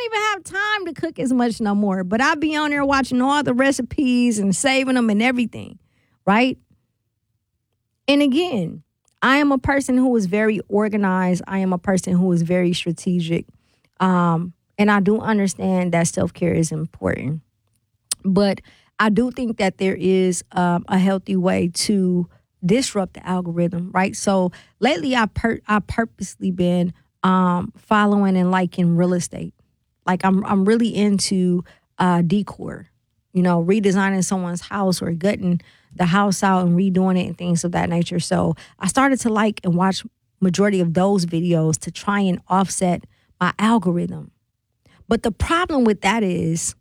don't even have time to cook as much no more. But I be on there watching all the recipes and saving them and everything, right? And again, I am a person who is very organized. I am a person who is very strategic. And I do understand that self-care is important. But I do think that there is a healthy way to disrupt the algorithm, right? So lately I purposely been following and liking real estate. Like I'm really into decor, redesigning someone's house or gutting the house out and redoing it and things of that nature. So I started to like and watch majority of those videos to try and offset my algorithm. But the problem with that is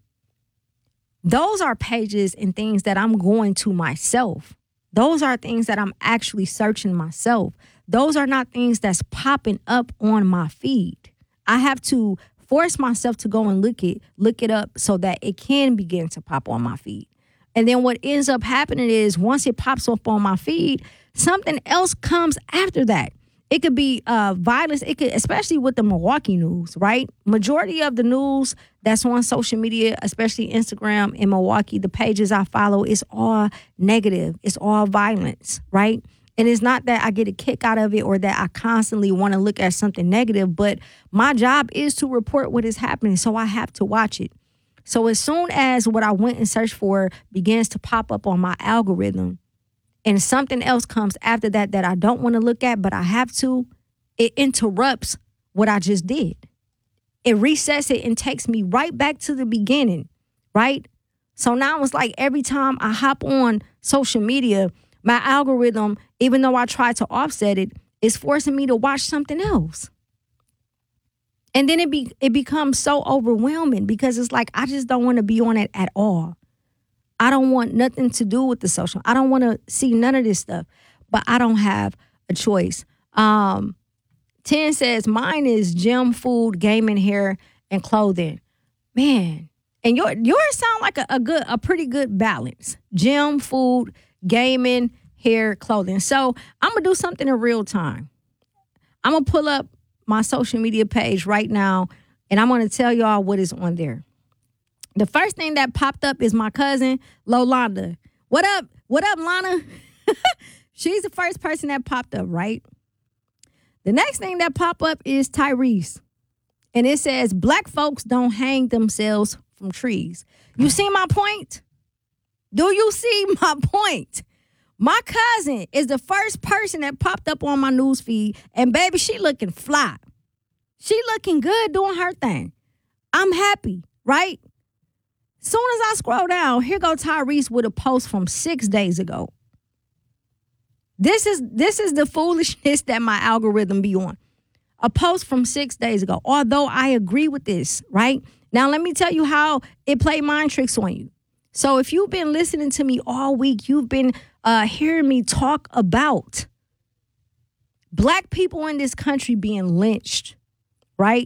those are pages and things that I'm going to myself. Those are things that I'm actually searching myself. Those are not things that's popping up on my feed. I have to force myself to go and look it up so that it can begin to pop on my feed. And then what ends up happening is once it pops up on my feed, something else comes after that. It could be violence. It could, especially with the Milwaukee news, right? Majority of the news that's on social media, especially Instagram in Milwaukee, the pages I follow, is all negative. It's all violence, right? And it's not that I get a kick out of it or that I constantly want to look at something negative, but my job is to report what is happening, so I have to watch it. So as soon as what I went and searched for begins to pop up on my algorithm and something else comes after that I don't want to look at, but I have to, it interrupts what I just did. It resets it and takes me right back to the beginning, right? So now it's like every time I hop on social media, my algorithm, even though I try to offset it, is forcing me to watch something else. And then it becomes so overwhelming because it's like I just don't want to be on it at all. I don't want nothing to do with the social. I don't want to see none of this stuff, but I don't have a choice. 10 says, mine is gym, food, gaming, hair, and clothing. Man, and yours sound like a pretty good balance. Gym, food, gaming, hair, clothing. So I'm going to do something in real time. I'm going to pull up my social media page right now, and I'm going to tell y'all what is on there. The first thing that popped up is my cousin, Lolanda. What up? What up, Lana? She's the first person that popped up, right? The next thing that popped up is Tyrese. And it says, Black folks don't hang themselves from trees. You see my point? Do you see my point? My cousin is the first person that popped up on my news feed, and baby, she looking fly. She looking good doing her thing. I'm happy, right? Soon as I scroll down, here go Tyrese with a post from 6 days ago. This is the foolishness that my algorithm be on. A post from 6 days ago, although I agree with this, right? Now, let me tell you how it played mind tricks on you. So if you've been listening to me all week, you've been hearing me talk about Black people in this country being lynched, right?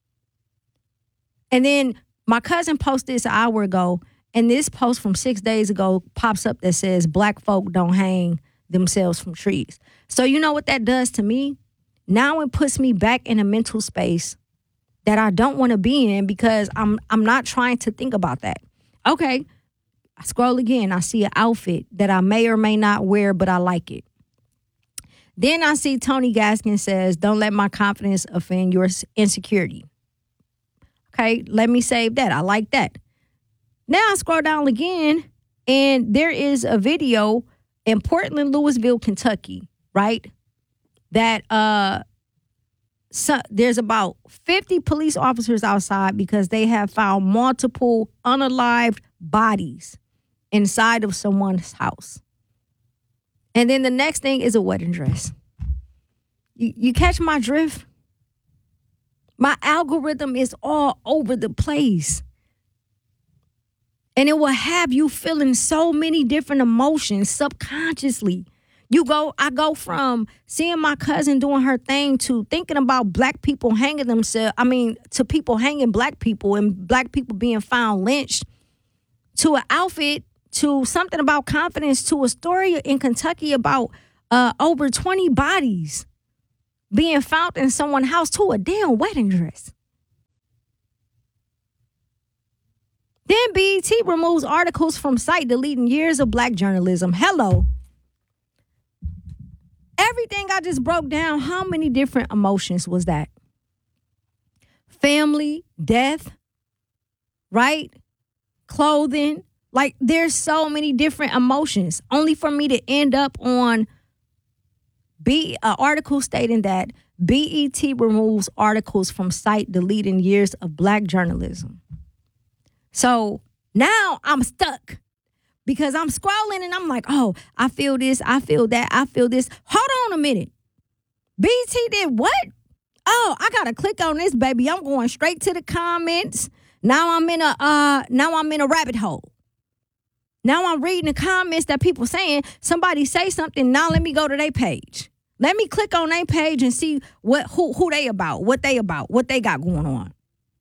And then my cousin posted this an hour ago, and this post from 6 days ago pops up that says, Black folk don't hang themselves from trees. So you know what that does to me? Now it puts me back in a mental space that I don't want to be in because I'm not trying to think about that. Okay, I scroll again. I see an outfit that I may or may not wear, but I like it. Then I see Tony Gaskin says, don't let my confidence offend your insecurity. Okay, let me save that. I like that. Now I scroll down again, and there is a video in Portland, Louisville, Kentucky, right? That there's about 50 police officers outside because they have found multiple unalived bodies inside of someone's house. And then the next thing is a wedding dress. You catch my drift? My algorithm is all over the place. And it will have you feeling so many different emotions subconsciously. I go from seeing my cousin doing her thing to thinking about Black people hanging themselves. To people hanging Black people and Black people being found lynched, to an outfit, to something about confidence, to a story in Kentucky about over 20 bodies being found in someone's house, to a damn wedding dress. Then BET removes articles from site, deleting years of black journalism. Hello. Everything I just broke down, how many different emotions was that? Family, death, right? Clothing. Like, there's so many different emotions. Only for me to end up on an article stating that BET removes articles from site, deleting years of black journalism. So now I'm stuck because I'm scrolling and I'm like, oh, I feel this, I feel that, I feel this. Hold on a minute. BET did what? Oh, I gotta click on this, baby. I'm going straight to the comments. Now I'm in a rabbit hole. Now I'm reading the comments that people saying. Somebody say something. Now let me go to their page. Let me click on their page and see who they about, what they got going on.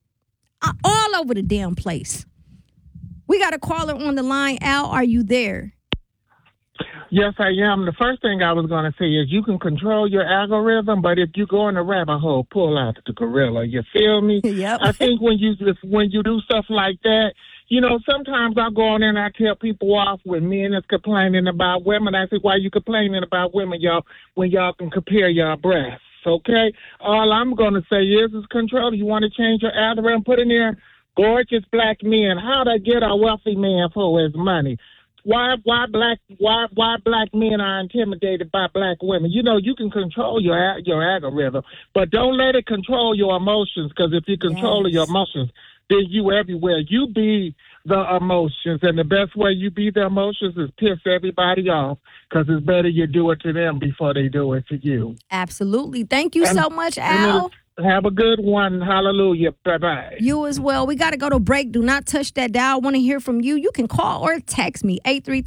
All over the damn place. We got a caller on the line. Al, are you there? Yes, I am. The first thing I was going to say is you can control your algorithm, but if you go in the rabbit hole, pull out the gorilla. You feel me? Yep. I think when you do stuff like that, you know, sometimes I go on there and I tell people off when men is complaining about women. I say, why you complaining about women, y'all, when y'all can compare y'all breasts? Okay? All I'm going to say is control. You want to change your algorithm, put in there gorgeous black men. How to get a wealthy man for his money? Why black men are intimidated by black women? You know, you can control your algorithm, but don't let it control your emotions, because if you control your emotions, then you everywhere. You be the emotions, and the best way you be the emotions is piss everybody off, because it's better you do it to them before they do it to you. Absolutely. Thank you so much, Al. Have a good one. Hallelujah. Bye-bye. You as well. We got to go to break. Do not touch that dial. I want to hear from you. You can call or text me,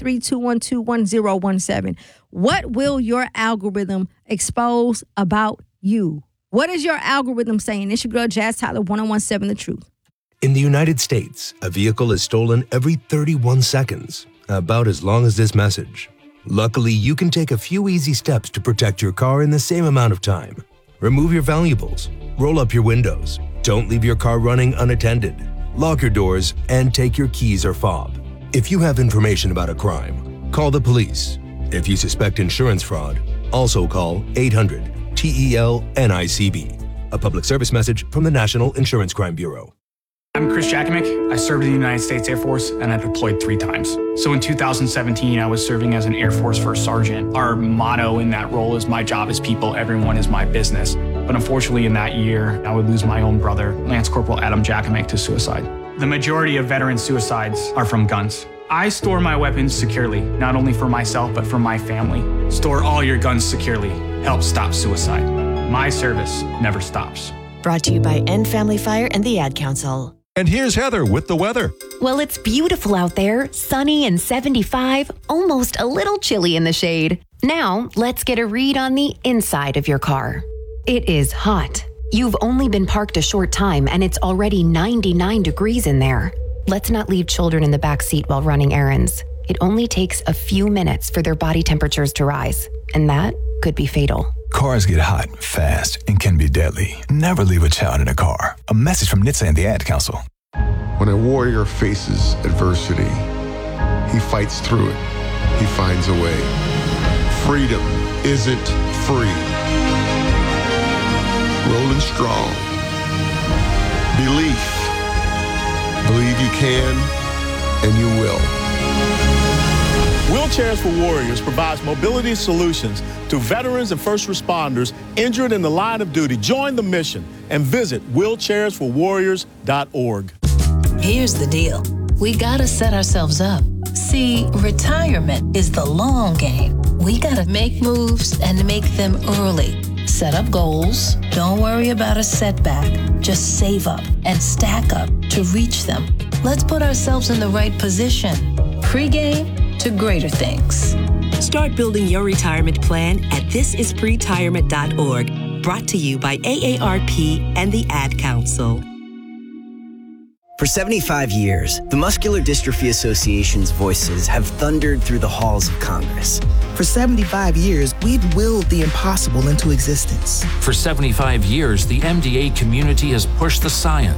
833-212-1017. What will your algorithm expose about you? What is your algorithm saying? It's your girl, Jazz Tyler, 1017 The Truth. In the United States, a vehicle is stolen every 31 seconds, about as long as this message. Luckily, you can take a few easy steps to protect your car in the same amount of time. Remove your valuables, roll up your windows, don't leave your car running unattended, lock your doors, and take your keys or fob. If you have information about a crime, call the police. If you suspect insurance fraud, also call 800-TEL-NICB. A public service message from the National Insurance Crime Bureau. I'm Chris Jakomick. I served in the United States Air Force and I deployed 3 times. So in 2017, I was serving as an Air Force First Sergeant. Our motto in that role is my job is people, everyone is my business. But unfortunately in that year, I would lose my own brother, Lance Corporal Adam Jakomick, to suicide. The majority of veteran suicides are from guns. I store my weapons securely, not only for myself, but for my family. Store all your guns securely. Help stop suicide. My service never stops. Brought to you by End Family Fire and the Ad Council. And here's Heather with the weather. Well, it's beautiful out there, sunny and 75, almost a little chilly in the shade. Now, let's get a read on the inside of your car. It is hot. You've only been parked a short time and it's already 99 degrees in there. Let's not leave children in the back seat while running errands. It only takes a few minutes for their body temperatures to rise, and that could be fatal. Cars get hot, fast, and can be deadly. Never leave a child in a car. A message from NHTSA and the Ad Council. When a warrior faces adversity, he fights through it. He finds a way. Freedom isn't free. Rolling strong. Belief. Believe you can, and you will. Wheelchairs for Warriors provides mobility solutions to veterans and first responders injured in the line of duty. Join the mission and visit wheelchairsforwarriors.org. Here's the deal. We gotta set ourselves up. See, retirement is the long game. We gotta make moves and make them early. Set up goals. Don't worry about a setback. Just save up and stack up to reach them. Let's put ourselves in the right position. Pre-game to greater things. Start building your retirement plan at thisispretirement.org. Brought to you by AARP and the Ad Council. For 75 years, the Muscular Dystrophy Association's voices have thundered through the halls of Congress. For 75 years, we've willed the impossible into existence. For 75 years, the MDA community has pushed the science